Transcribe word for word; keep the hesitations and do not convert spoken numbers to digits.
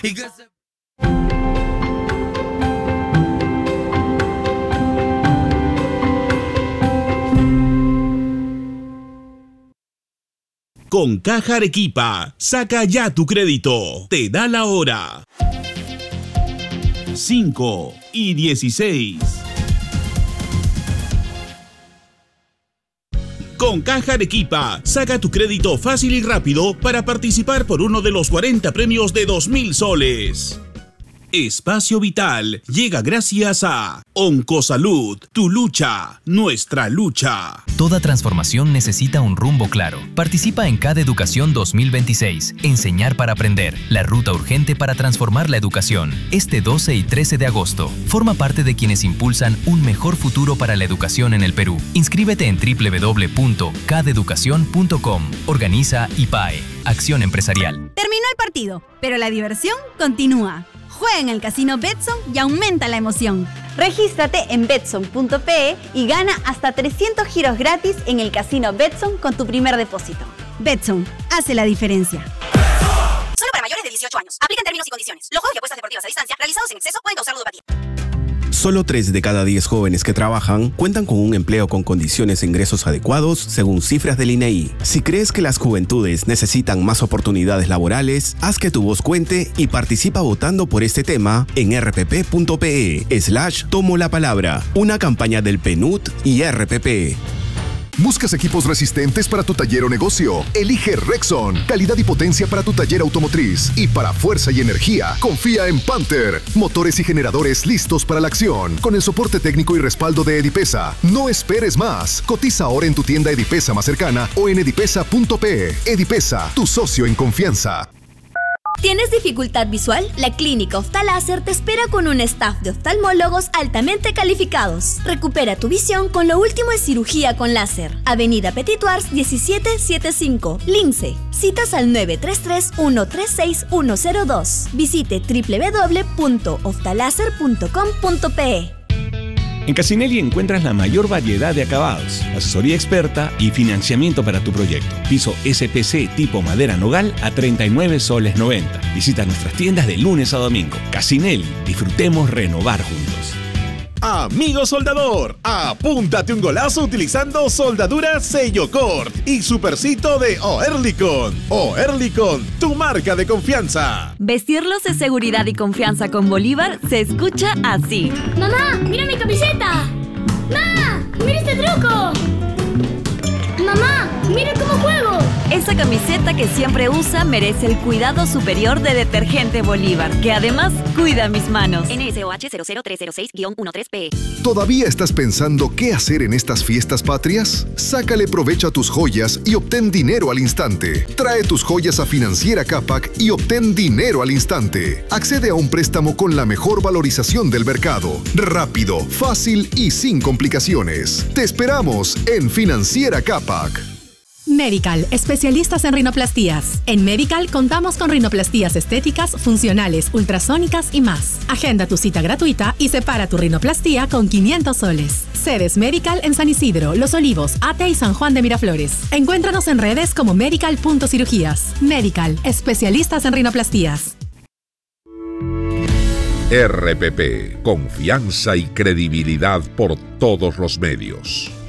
y que se... Con Caja Arequipa, saca ya tu crédito. Te da la hora. cinco y dieciséis. Con Caja Arequipa, saca tu crédito fácil y rápido para participar por uno de los cuarenta premios de dos mil soles. Espacio Vital llega gracias a Oncosalud, tu lucha, nuestra lucha. Toda transformación necesita un rumbo claro. Participa en C A D Educación dos mil veintiséis. Enseñar para aprender. La ruta urgente para transformar la educación. Este doce y trece de agosto. Forma parte de quienes impulsan un mejor futuro para la educación en el Perú. Inscríbete en doble u doble u doble u punto cadeducación punto com. Organiza I P A E. Acción Empresarial. Terminó el partido, pero la diversión continúa. Juega en el casino Betson y aumenta la emoción. Regístrate en betson punto pe y gana hasta trescientos giros gratis en el casino Betson con tu primer depósito. Betson hace la diferencia. Solo para mayores de dieciocho años. Aplican términos y condiciones. Los juegos y apuestas deportivas a distancia realizados en exceso pueden causar ludopatía. Solo tres de cada diez jóvenes que trabajan cuentan con un empleo con condiciones de ingresos adecuados según cifras del I N E I. Si crees que las juventudes necesitan más oportunidades laborales, haz que tu voz cuente y participa votando por este tema en rpp.pe slash tomo la palabra, una campaña del P N U D y R P P. ¿Buscas equipos resistentes para tu taller o negocio? Elige Rexon. Calidad y potencia para tu taller automotriz. Y para fuerza y energía, confía en Panther. Motores y generadores listos para la acción. Con el soporte técnico y respaldo de Edipesa. No esperes más. Cotiza ahora en tu tienda Edipesa más cercana o en edipesa punto pe. Edipesa, tu socio en confianza. ¿Tienes dificultad visual? La Clínica Oftaláser te espera con un staff de oftalmólogos altamente calificados. Recupera tu visión con lo último en cirugía con láser. Avenida Petituars diecisiete setenta y cinco, Lince. Citas al nueve tres tres, uno tres seis, uno cero dos. Visite doble u doble u doble u punto oftaláser punto com punto pe. En Casinelli encuentras la mayor variedad de acabados, asesoría experta y financiamiento para tu proyecto. Piso S P C tipo madera nogal a treinta y nueve soles noventa. Visita nuestras tiendas de lunes a domingo. Casinelli, disfrutemos renovar juntos. Amigo soldador, apúntate un golazo utilizando soldadura Sellocort y supercito de Oerlikon. Oerlikon, tu marca de confianza. Vestirlos de seguridad y confianza con Bolívar se escucha así. ¡Mamá, mira mi camiseta! ¡Ma, mira este truco! ¡Mamá, mira cómo juego! Esa camiseta que siempre usa merece el cuidado superior de Detergente Bolívar, que además cuida mis manos. N S O H cero cero tres cero seis guión trece P. ¿Todavía estás pensando qué hacer en estas fiestas patrias? Sácale provecho a tus joyas y obtén dinero al instante. Trae tus joyas a Financiera Capac y obtén dinero al instante. Accede a un préstamo con la mejor valorización del mercado. Rápido, fácil y sin complicaciones. Te esperamos en Financiera Capac. Medical, especialistas en rinoplastías. En Medical contamos con rinoplastías estéticas, funcionales, ultrasónicas y más. Agenda tu cita gratuita y separa tu rinoplastía con quinientos soles. Sedes Medical en San Isidro, Los Olivos, Ate y San Juan de Miraflores. Encuéntranos en redes como medical punto cirugías. Medical, especialistas en rinoplastías. R P P, confianza y credibilidad por todos los medios.